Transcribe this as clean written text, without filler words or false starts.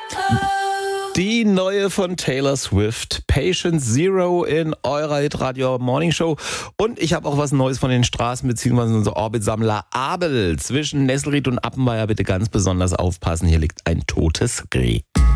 Die neue von Taylor Swift, Patient Zero in eurer Hitradio Morning Show. Und ich habe auch was Neues von den Straßen bzw. unser Orbitsammler Abel. Zwischen Nesselried und Appenweier bitte ganz besonders aufpassen. Hier liegt ein totes Reh.